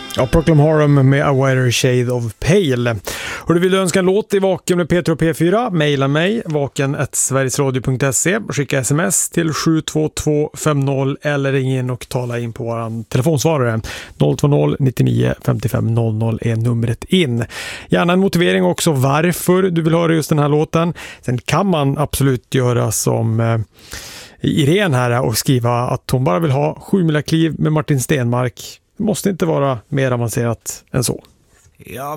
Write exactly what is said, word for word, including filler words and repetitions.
Ja, Proclaim Harum med A Wider Shade of Pale. Och du vill önska en låt i Vaken med P tre och P fyra? Maila mig, vaken at sverigesradio punkt se. Skicka sms till sju två två fem noll eller ring in och tala in på våran telefonsvarare. noll två noll nittionio femtiofem noll noll är numret in. Gärna en motivering också varför du vill höra just den här låten. Sen kan man absolut göra som eh, Irene här och skriva att hon bara vill ha sju mila kliv med Martin Stenmark. Det måste inte vara mer avancerat än så. Jag